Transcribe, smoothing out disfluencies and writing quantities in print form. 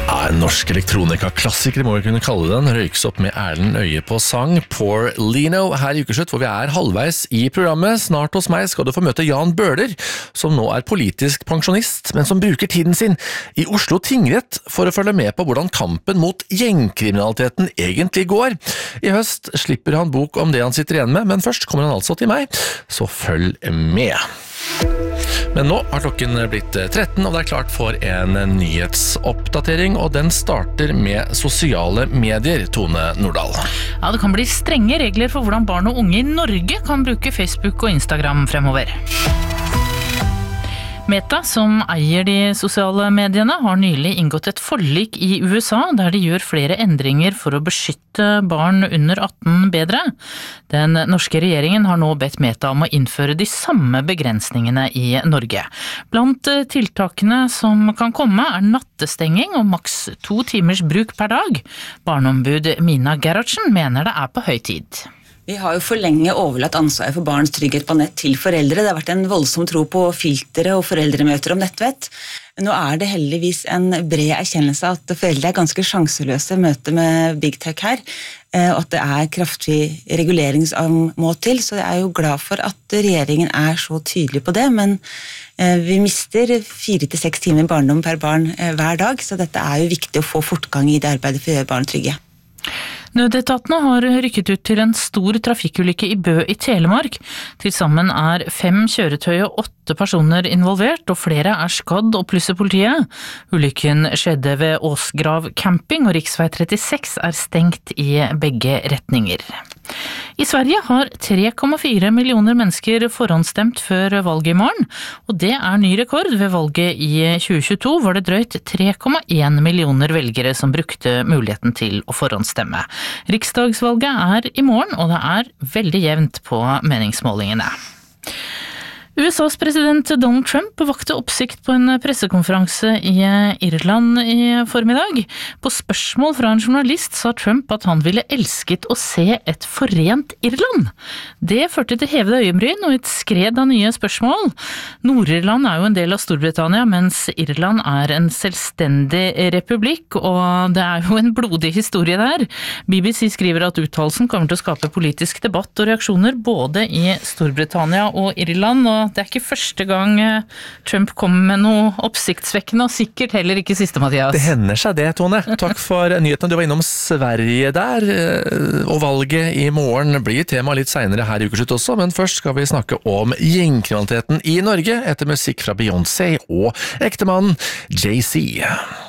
En norsk elektronika-klassiker må vi kunne kalle den, røykes opp med Erlend Øye på sang, Poor Lino, her i Ukeslutt, hvor vi halvveis i programmet. Snart hos meg skal du få møte Jan Bøhler, som nå politisk pensjonist, men som bruker tiden sin i Oslo tingrett for å følge med på hvordan kampen mot gjengkriminaliteten egentlig går. I høst slipper han bok om det han sitter igjen med, men først kommer han altså til meg, så følg med. Men nå har klokken blitt 13, og det klart for en nyhetsoppdatering, og den starter med sosiale medier, Tone Nordahl. Ja, det kan bli strenge regler for hvordan barn og unge i Norge kan bruke Facebook og Instagram fremover. Meta, som eier de sosiale mediene, har nylig inngått et forlik i USA der de gjør flere endringer for å beskytte barn under 18 bedre. Den norske regjeringen har nå bedt Meta om å innføre de samme begrensningene i Norge. Blant tiltakene som kan komme nattestenging og maks 2 timers bruk per dag. Barneombud Mina Gerhardsen mener det på høy tid. Vi har jo for lenge overlatt ansvaret for barns trygghet på nett til foreldre. Det har vært en voldsom tro på filtre og foreldremøter om nettvett. Nå det heldigvis en bred erkjennelse av at foreldre ganske sjanseløse i møte med Big Tech her, og at det kraftig regulering må til, så jeg jo glad for at regjeringen så tydelig på det, men vi mister 4 til 6 timer barndom per barn hver dag, så dette jo viktig å få fortgang i det arbeidet for å gjøre barn trygge. Nødetatene har rykket ut til en stor trafikkulykke i Bø i Telemark. Til sammen 5 kjøretøy og 8 personer involvert, og flere skadd, opplyser politiet. Ulykken skjedde ved Åsgrav camping, og riksvei 36 stengt i begge retninger. I Sverige har 3,4 millioner mennesker forhåndsstemt før valget i morgen, og det ny rekord. Ved valget i 2022 var det drøyt 3,1 millioner velgere som brukte muligheten til å forhåndsstemme. Riksdagsvalget i morgen, og det veldig jevnt på meningsmålingene. USAs president Donald Trump vakte oppsikt på en pressekonferanse i Irland i formiddag. På spørsmål fra en journalist sa Trump at han ville elsket å se et forent Irland. Det førte til hevede øyenbryn og et skred av nye spørsmål. Nord-Irland jo en del av Storbritannia, mens Irland en selvstendig republikk, og det jo en blodig historie der. BBC skriver at uttalelsen kommer til å skape politisk debatt og reaksjoner både i Storbritannia og Irland, og det ikke første gang Trump kom med noe oppsiktsvekkende, og sikkert heller ikke siste, Mathias. Det hender seg det, Tone. Takk for nyhetene. Du var innom Sverige der, og valget i morgen blir tema litt senere her i Ukeslutt også, men først skal vi snakke om gjengkriminaliteten i Norge, etter musikk fra Beyoncé og ektemannen Jay-Z.